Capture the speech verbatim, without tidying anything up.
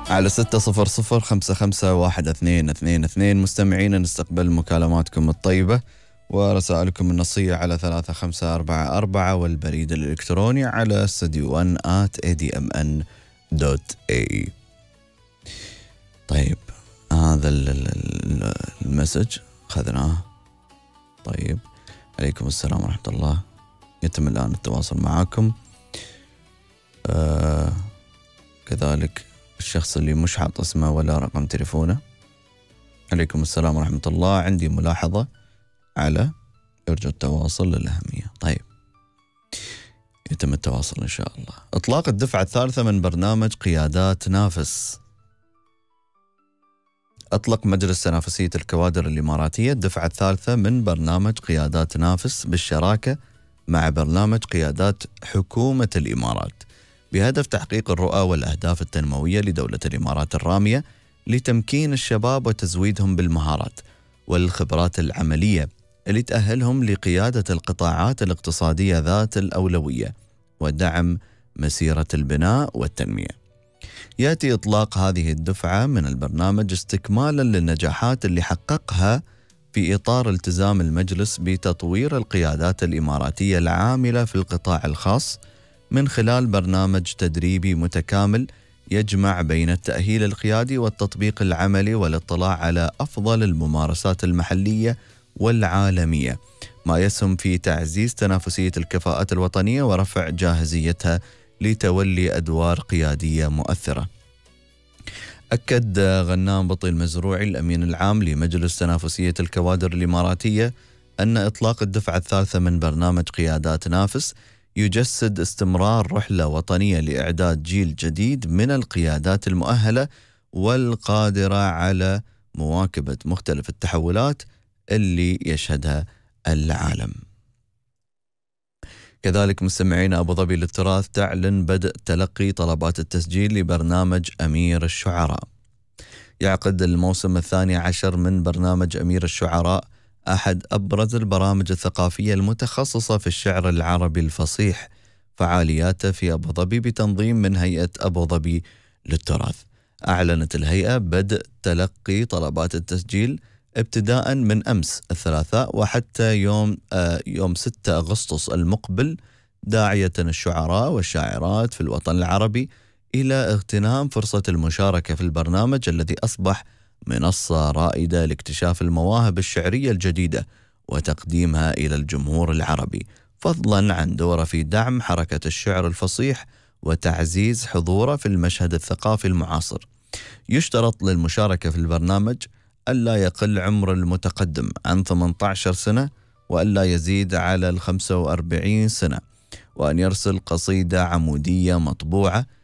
على ستة صفر صفر خمسة خمسة واحد اثنين اثنين اثنين. مستمعين نستقبل مكالماتكم الطيبة ورسائلكم النصية على ثلاثة خمسة أربعة أربعة والبريد الإلكتروني على استوديو واحد آت إيه دي إم إن دوت إيه إي. طيب هذا المسج خذناه. طيب عليكم السلام ورحمة الله، يتم الآن التواصل معكم. آه كذلك الشخص اللي مش حاط اسمه ولا رقم تليفونه، عليكم السلام ورحمة الله، عندي ملاحظة على يرجى التواصل للأهمية. طيب يتم التواصل إن شاء الله. إطلاق الدفعة الثالثة من برنامج قيادات نافس. أطلق مجلس تنافسية الكوادر الإماراتية الدفعة الثالثة من برنامج قيادات نافس بالشراكة مع برنامج قيادات حكومة الإمارات بهدف تحقيق الرؤى والأهداف التنموية لدولة الإمارات الرامية لتمكين الشباب وتزويدهم بالمهارات والخبرات العملية اللي تأهلهم لقيادة القطاعات الاقتصادية ذات الأولوية ودعم مسيرة البناء والتنمية. يأتي إطلاق هذه الدفعة من البرنامج استكمالا للنجاحات اللي حققها في إطار التزام المجلس بتطوير القيادات الإماراتية العاملة في القطاع الخاص من خلال برنامج تدريبي متكامل يجمع بين التأهيل القيادي والتطبيق العملي والاطلاع على أفضل الممارسات المحلية والعالمية، ما يسهم في تعزيز تنافسية الكفاءات الوطنية ورفع جاهزيتها لتولي أدوار قيادية مؤثرة. أكد غنام بطي المزروعي الأمين العام لمجلس تنافسية الكوادر الإماراتية أن إطلاق الدفعة الثالثة من برنامج قيادات نافس يجسد استمرار رحلة وطنية لإعداد جيل جديد من القيادات المؤهلة والقادرة على مواكبة مختلف التحولات اللي يشهدها العالم. كذلك مستمعينا، أبو ظبي للتراث تعلن بدء تلقي طلبات التسجيل لبرنامج أمير الشعراء. يعقد الموسم الثاني عشر من برنامج أمير الشعراء، أحد أبرز البرامج الثقافية المتخصصة في الشعر العربي الفصيح، فعالياته في أبو ظبي بتنظيم من هيئة أبو ظبي للتراث. أعلنت الهيئة بدء تلقي طلبات التسجيل ابتداء من أمس الثلاثاء وحتى يوم آه يوم ستة أغسطس المقبل، داعية الشعراء والشاعرات في الوطن العربي إلى اغتنام فرصة المشاركة في البرنامج الذي أصبح منصة رائدة لاكتشاف المواهب الشعرية الجديدة وتقديمها إلى الجمهور العربي، فضلا عن دوره في دعم حركة الشعر الفصيح وتعزيز حضوره في المشهد الثقافي المعاصر. يشترط للمشاركة في البرنامج ألا يقل عمر المتقدم عن ثمانية عشر سنة وألا يزيد على الخمسة وأربعين سنة، وأن يرسل قصيدة عمودية مطبوعة